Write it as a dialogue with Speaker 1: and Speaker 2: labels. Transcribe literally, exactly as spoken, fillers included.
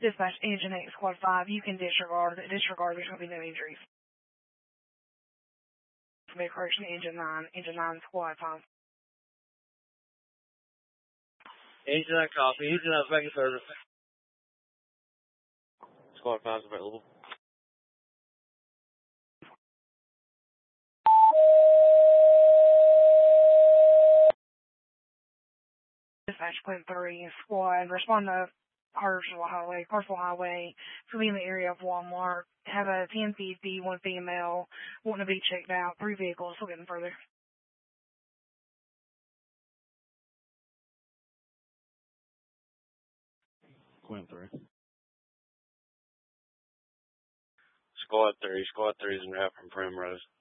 Speaker 1: Dispatch, Engine eight, Squad five, you can disregard. Disregard, there's going to be no injuries. Make correction, Engine nine, Engine nine, Squad five.
Speaker 2: Engine nine, copy. Engine nine, back in service. Squad five is available.
Speaker 1: Dispatch, Quint three, Squad, respond to Hartsville Highway, Carsville Highway, to be in the area of Walmart, have a ten fifty, one female, wanting to be checked out, three vehicles, we'll get them further.
Speaker 3: Quint three.
Speaker 2: Squad three, Squad three is in route from Primrose.